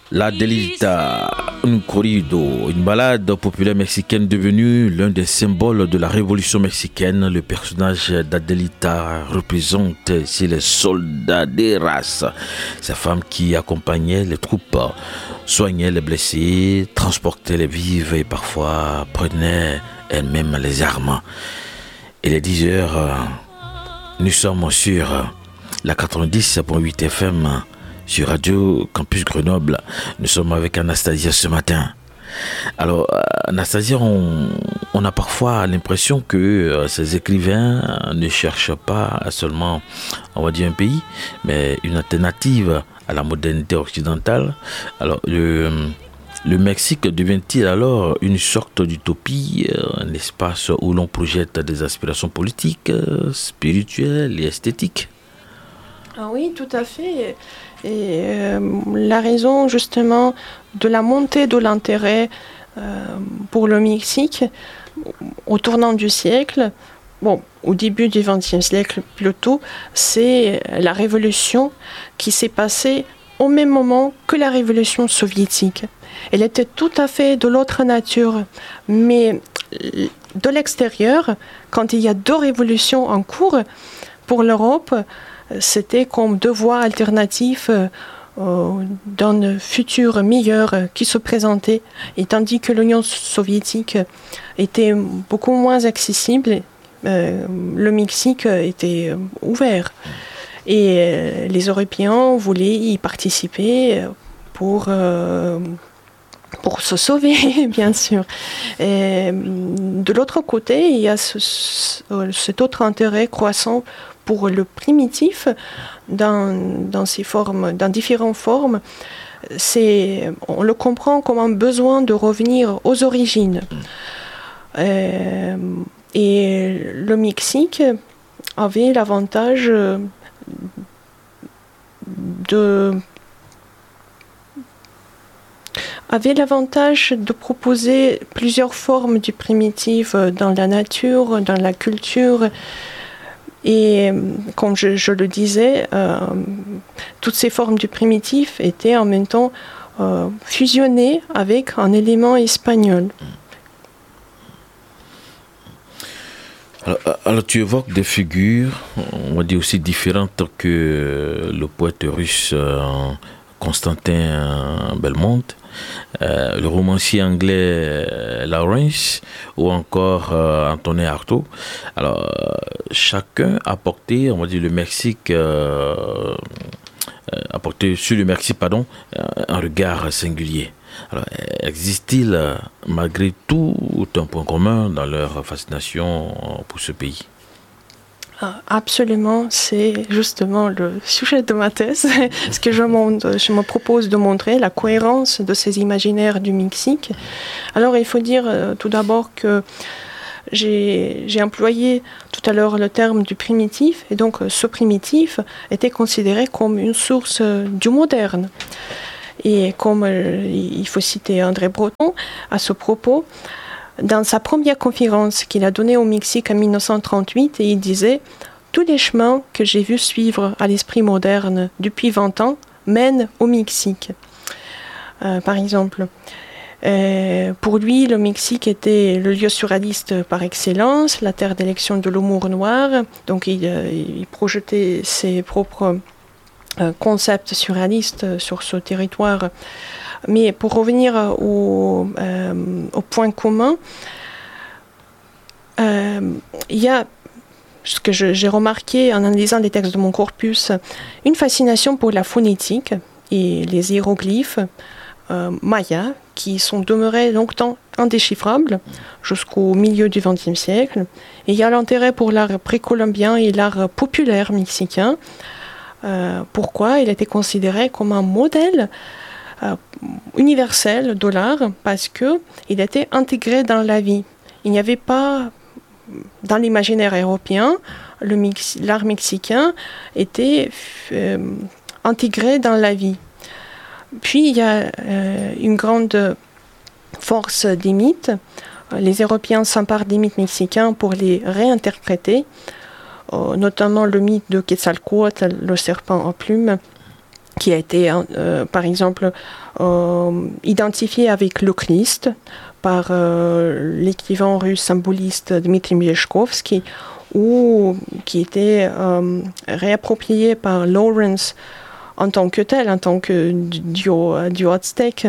La Delita, un corrido, une ballade populaire mexicaine devenue l'un des symboles de la révolution mexicaine. Le personnage d'Adelita représente les soldaderas, ces femmes qui accompagnaient les troupes, soignaient les blessés, transportaient les vivres et parfois prenaient elles-mêmes les armes. Il est 10 heures, nous sommes sur la 90.8 FM. Sur Radio Campus Grenoble, nous sommes avec Anastasia ce matin. Alors, Anastasia, on a parfois l'impression que ces écrivains ne cherchent pas seulement, on va dire, un pays, mais une alternative à la modernité occidentale. Alors, le Mexique devient-il alors une sorte d'utopie, un espace où l'on projette des aspirations politiques, spirituelles et esthétiques? Ah oui, tout à fait. Et la raison justement de la montée de l'intérêt pour le Mexique au tournant du siècle, au début du XXe siècle plutôt, c'est la révolution qui s'est passée au même moment que la révolution soviétique. Elle était tout à fait de l'autre nature, mais de l'extérieur, quand il y a deux révolutions en cours pour l'Europe, c'était comme deux voies alternatives d'un futur meilleur qui se présentait. Et tandis que l'Union soviétique était beaucoup moins accessible, le Mexique était ouvert. Et les Européens voulaient y participer pour se sauver, bien sûr. Et de l'autre côté, il y a cet autre intérêt croissant pour le primitif dans ses formes, dans différentes formes. On le comprend comme un besoin de revenir aux origines. Et le Mexique avait l'avantage de proposer plusieurs formes du primitif dans la nature, dans la culture. Et comme je le disais, toutes ces formes du primitif étaient en même temps fusionnées avec un élément espagnol. Alors tu évoques des figures, on va dire aussi différentes que le poète russe Constantin Belmont, le romancier anglais Lawrence ou encore Antonin Artaud. Alors chacun a porté, on va dire, le Mexique sur le Mexique, un regard singulier. Alors, existe-t-il malgré tout un point commun dans leur fascination pour ce pays? Absolument, c'est justement le sujet de ma thèse, ce que je me propose de montrer, la cohérence de ces imaginaires du Mexique. Alors il faut dire tout d'abord que j'ai employé tout à l'heure le terme du primitif, et donc ce primitif était considéré comme une source du moderne. Et comme il faut citer André Breton à ce propos, dans sa première conférence qu'il a donnée au Mexique en 1938, il disait « Tous les chemins que j'ai vus suivre à l'esprit moderne depuis 20 ans mènent au Mexique. » Par exemple, pour lui, le Mexique était le lieu surréaliste par excellence, la terre d'élection de l'humour noir. Donc il projetait ses propres concepts surréalistes sur ce territoire. Mais pour revenir au point commun, il y a, ce que j'ai remarqué en analysant les textes de mon corpus, une fascination pour la phonétique et les hiéroglyphes mayas qui sont demeurés longtemps indéchiffrables jusqu'au milieu du XXe siècle. Et il y a l'intérêt pour l'art précolombien et l'art populaire mexicain. Pourquoi il était considéré comme un modèle universel de l'art, parce qu'il était intégré dans la vie. Il n'y avait pas, dans l'imaginaire européen, l'art mexicain était intégré dans la vie. Puis il y a une grande force des mythes. Les Européens s'emparent des mythes mexicains pour les réinterpréter, notamment le mythe de Quetzalcóatl, le serpent en plumes, qui a été, par exemple, identifié avec le Christ par l'écrivain russe symboliste Dmitri Merezhkovsky, ou qui était réapproprié par Lawrence en tant que tel, en tant que dieu aztèque.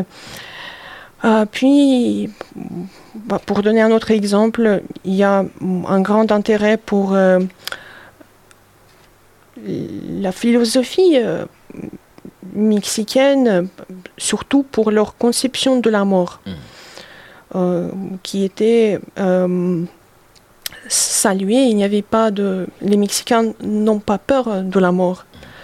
Puis, pour donner un autre exemple, il y a un grand intérêt pour la philosophie mexicaine, surtout pour leur conception de la mort, qui était saluée. Il n'y avait pas de... Les Mexicains n'ont pas peur de la mort.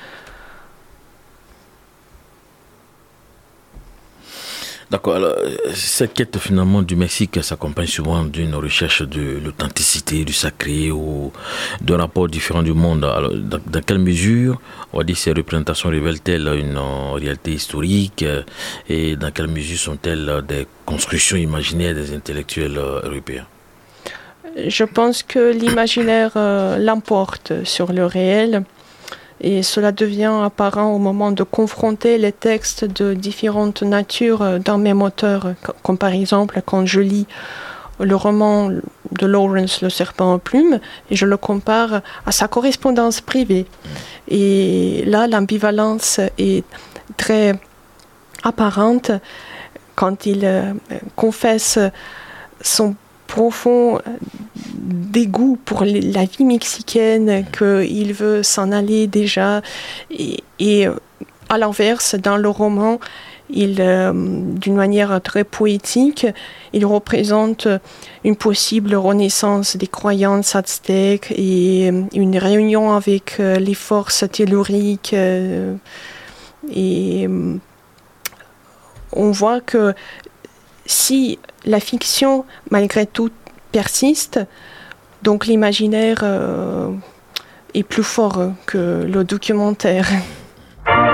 D'accord. Alors, cette quête finalement du Mexique s'accompagne souvent d'une recherche de l'authenticité, du sacré ou de rapports différents du monde. Alors, dans quelle mesure, on va dire, ces représentations révèlent-elles une réalité historique et dans quelle mesure sont-elles des constructions imaginaires des intellectuels européens? Je pense que l'imaginaire l'emporte sur le réel. Et cela devient apparent au moment de confronter les textes de différentes natures d'un même auteur, comme par exemple quand je lis le roman de Lawrence, Le serpent à plumes, et je le compare à sa correspondance privée. Et là, l'ambivalence est très apparente quand il confesse son profond dégoût pour la vie mexicaine, qu'il veut s'en aller déjà. Et à l'inverse, dans le roman, d'une manière très poétique, il représente une possible renaissance des croyances aztèques et une réunion avec les forces telluriques. Et on voit que si la fiction, malgré tout, persiste, donc l'imaginaire est plus fort que le documentaire.